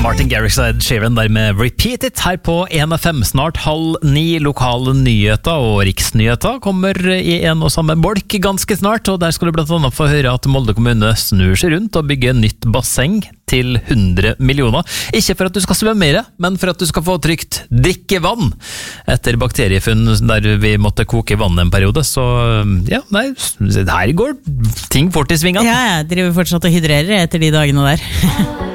Martin Garrix og Ed Sheeran der med Repeat It her på 1FM. Snart 8:30 lokale nyheter og riksnyheter kommer i en og samme bolk ganske snart, og der skal du blant annet få høre at Molde kommune snur seg rundt og bygger nytt basseng til 100 millioner. Ikke for at du skal svømme mer, men for at du skal få trygt drikkevann etter bakteriefunn der vi måtte koke vann en periode. Så ja, nei, her går ting fort i svingene. Ja, jeg driver fortsatt og hydrerer etter de dagene der.